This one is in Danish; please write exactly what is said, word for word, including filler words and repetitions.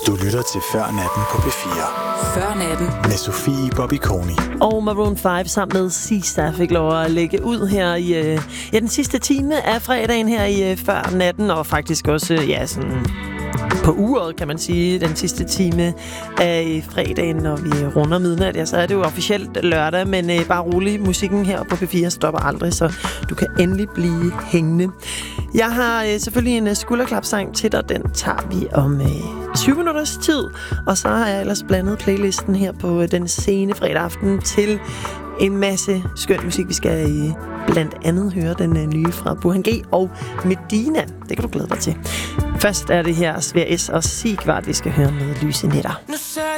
Du lytter til Før Natten på P fire. Før Natten. Med Sofie Bobby-Koni. Og Maroon fem sammen med Sista fik lov at lægge ud her i øh, ja, den sidste time af fredagen her i øh, Før Natten. Og faktisk også, øh, ja, sådan på uret, kan man sige, den sidste time af fredagen, når vi runder midnat. Ja, så er det jo officielt lørdag, men øh, bare rolig. Musikken her på P fire stopper aldrig, så du kan endelig blive hængende. Jeg har øh, selvfølgelig en uh, skulderklapsang til dig. Den tager vi om øh, tyve minutters tid. Og så har jeg ellers blandet playlisten her på øh, den sene fredag aften til en masse skøn musik. Vi skal øh, blandt andet høre den øh, nye fra Burhan G og Medina. Det kan du glæde dig til. Først er det her Sver S og Sigvart, vi skal høre med Lyse Nætter.